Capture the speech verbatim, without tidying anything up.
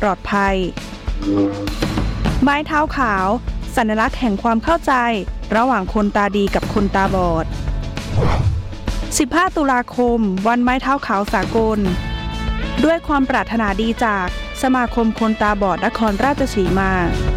ลอดภัยไม้เท้าขาวสัญลักษณ์แห่งความเข้าใจระหว่างคนตาดีกับคนตาบอดสิบห้าตุลาคมวันไม้เท้าขาวสากลด้วยความปรารถนาดีจากสมาคมคนตาบอดนครราชสีมา